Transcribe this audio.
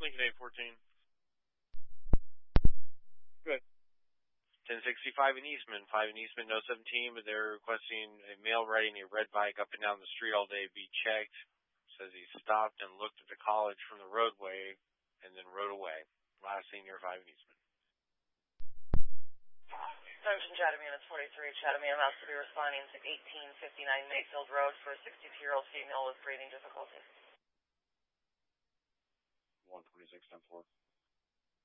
Lincoln 814. Good. 1065 in Eastman, 5 in Eastman, no 17, but they're requesting a male riding a red bike up and down the street all day be checked. Says he stopped and looked at the college from the roadway and then rode away. Last seen near 5 in Eastman. Junction Chatham Units 43, Chatham EMS to be responding to 1859 Mayfield Road for a 62-year-old female with breathing difficulties. 126-10-4.